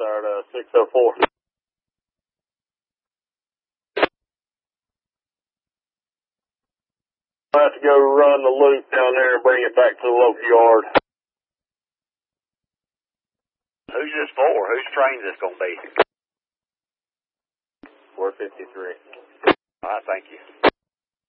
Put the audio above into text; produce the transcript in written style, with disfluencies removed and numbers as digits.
there at 604. I'll have to go run the loop down there and bring it back to the local yard. Who's this for? Whose train's this going to be? 453. All right, thank you.